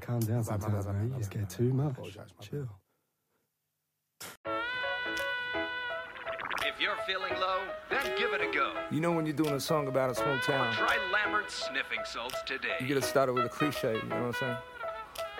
calm down sometimes, man. You just get too much. Chill. If you're feeling low, then give it a go. You know when you're doing a song about a small town, Try Lambert's sniffing salts today. you gotta start it with a cliche, you know what I'm saying?